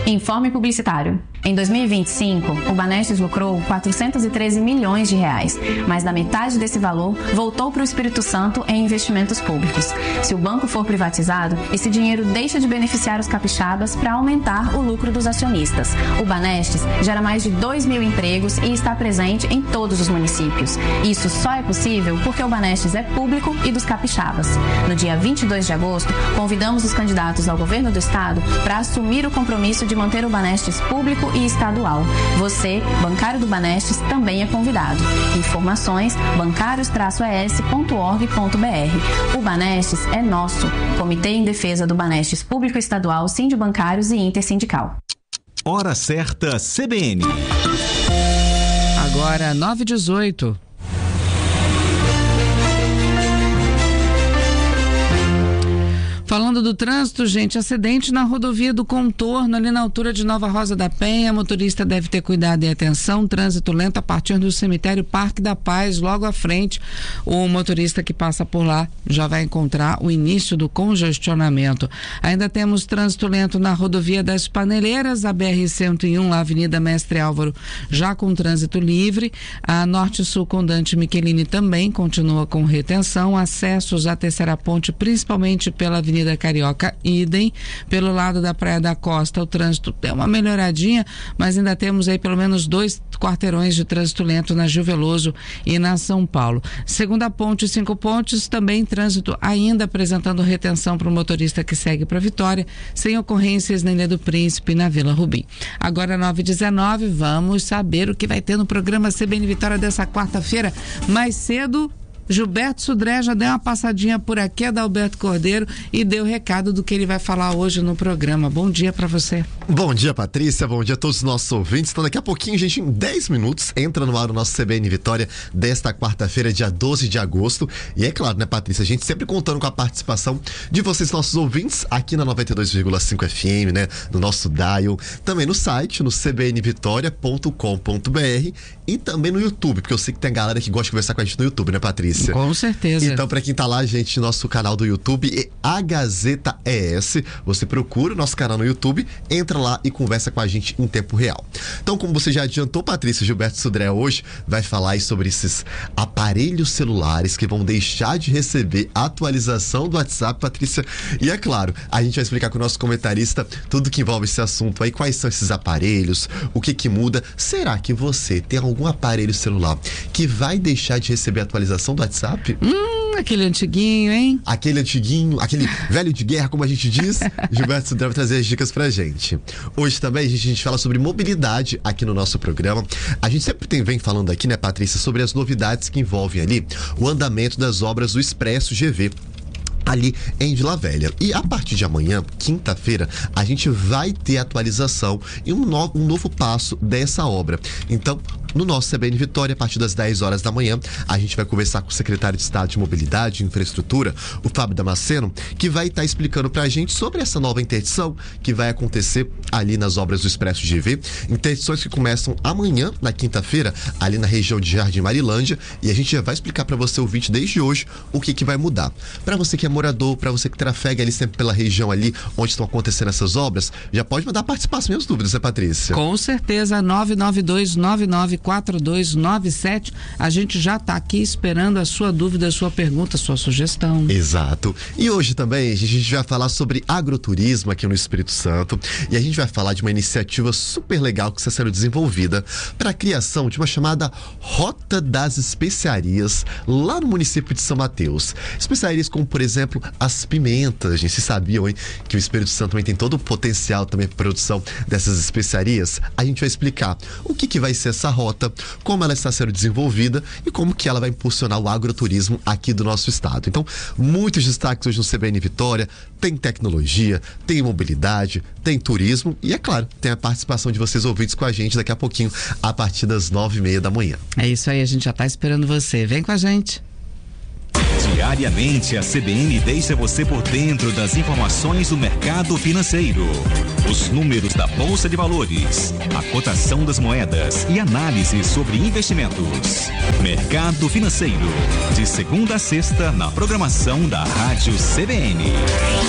Informe publicitário. Em 2025, o Banestes lucrou 413 milhões de reais, mas da metade desse valor voltou para o Espírito Santo em investimentos públicos. Se o banco for privatizado, esse dinheiro deixa de beneficiar os capixabas para aumentar o lucro dos acionistas. O Banestes gera mais de 2 mil empregos e está presente em todos os municípios. Isso só é possível porque o Banestes é público e dos capixabas. No dia 22 de agosto, convidamos os candidatos ao governo do estado para assumir o compromisso de manter o Banestes público e estadual. Você, bancário do Banestes, também é convidado. Informações: bancarios-es.org.br. O Banestes é nosso. Comitê em Defesa do Banestes Público Estadual, Sindibancários e Intersindical. Hora certa, CBN. Agora 9h18. Falando do trânsito, gente, acidente na rodovia do Contorno, ali na altura de Nova Rosa da Penha. Motorista deve ter cuidado e atenção. Trânsito lento a partir do cemitério Parque da Paz, logo à frente. O motorista que passa por lá já vai encontrar o início do congestionamento. Ainda temos trânsito lento na rodovia das Paneleiras, a BR-101, lá Avenida Mestre Álvaro, já com trânsito livre. A Norte-Sul com Dante Michelini também continua com retenção. Acessos à Terceira Ponte, principalmente pela Avenida Carioca, idem. Pelo lado da Praia da Costa, o trânsito tem uma melhoradinha, mas ainda temos aí pelo menos 2 quarteirões de trânsito lento na Gil Veloso e na São Paulo. Segunda Ponte e 5 Pontes, também trânsito ainda apresentando retenção para o motorista que segue para Vitória, sem ocorrências na Ilha do Príncipe e na Vila Rubim. Agora 9h19, vamos saber o que vai ter no programa CBN Vitória dessa quarta-feira. Mais cedo, Gilberto Sudré já deu uma passadinha por aqui, Adalberto Cordeiro, e deu o recado do que ele vai falar hoje no programa. Bom dia para você. Bom dia, Patrícia, bom dia a todos os nossos ouvintes. Então daqui a pouquinho, gente, em 10 minutos, entra no ar o nosso CBN Vitória desta quarta-feira, dia 12 de agosto. E é claro, né, Patrícia, a gente sempre contando com a participação de vocês, nossos ouvintes, aqui na 92,5 FM, né, no nosso dial, também no site, no cbnvitoria.com.br e também no YouTube, porque eu sei que tem galera que gosta de conversar com a gente no YouTube, né, Patrícia? Com certeza. Então, para quem tá lá, gente, nosso canal do YouTube é A Gazeta ES. Você procura o nosso canal no YouTube, entra lá e conversa com a gente em tempo real. Então, como você já adiantou, Patrícia, Gilberto Sudré hoje vai falar aí sobre esses aparelhos celulares que vão deixar de receber atualização do WhatsApp, Patrícia. E é claro, a gente vai explicar com o nosso comentarista tudo que envolve esse assunto aí, quais são esses aparelhos, o que muda. Será que você tem algum aparelho celular que vai deixar de receber atualização do WhatsApp? Aquele antiguinho, hein? Aquele antiguinho, aquele velho de guerra, como a gente diz. Gilberto Sudré vai trazer as dicas pra gente. Hoje também a gente fala sobre mobilidade aqui no nosso programa. A gente sempre vem falando aqui, né, Patrícia, sobre as novidades que envolvem ali o andamento das obras do Expresso GV ali em Vila Velha. E a partir de amanhã, quinta-feira, a gente vai ter atualização e um novo passo dessa obra. Então, no nosso CBN Vitória, a partir das 10 horas da manhã, a gente vai conversar com o secretário de Estado de Mobilidade e Infraestrutura, o Fábio Damasceno, que vai estar explicando pra gente sobre essa nova interdição que vai acontecer ali nas obras do Expresso GV. Interdições que começam amanhã, na quinta-feira, ali na região de Jardim Marilândia, e a gente já vai explicar pra você, ouvinte, desde hoje, o que vai mudar. Pra você que é morador, pra você que trafega ali sempre pela região ali onde estão acontecendo essas obras, já pode mandar participação e as dúvidas, né, Patrícia? Com certeza, 992994297. A gente já está aqui esperando a sua dúvida, a sua pergunta, a sua sugestão. Exato. E hoje também a gente vai falar sobre agroturismo aqui no Espírito Santo, e a gente vai falar de uma iniciativa super legal que está sendo desenvolvida para a criação de uma chamada Rota das Especiarias lá no município de São Mateus. Especiarias como, por exemplo, as pimentas. Gente, vocês sabiam, hein, que o Espírito Santo também tem todo o potencial também para produção dessas especiarias? A gente vai explicar o que vai ser essa rota, como ela está sendo desenvolvida e como que ela vai impulsionar o agroturismo aqui do nosso estado. Então, muitos destaques hoje no CBN Vitória. Tem tecnologia, tem mobilidade, tem turismo e, é claro, tem a participação de vocês ouvintes com a gente daqui a pouquinho, a partir das 9h30 da manhã. É isso aí, a gente já está esperando você. Vem com a gente. Diariamente, a CBN deixa você por dentro das informações do mercado financeiro. Os números da Bolsa de Valores, a cotação das moedas e análise sobre investimentos. Mercado Financeiro, de segunda a sexta, na programação da Rádio CBN.